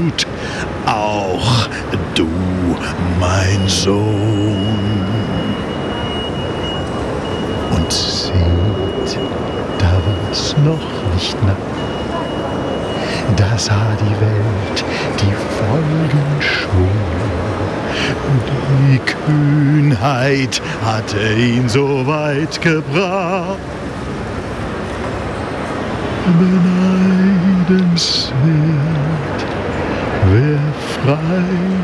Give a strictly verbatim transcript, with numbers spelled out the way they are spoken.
Mut, auch du, mein Sohn. Und seht, da war's noch nicht Nacht, da sah die Welt die Folgen schon. Die Kühnheit hatte ihn so weit gebracht. Beneidenswert, wer frei